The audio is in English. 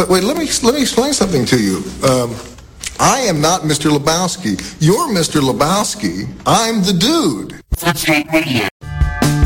Wait, let me explain something to you. I am not Mr. Lebowski. You're Mr. Lebowski. I'm the dude. That's not radio.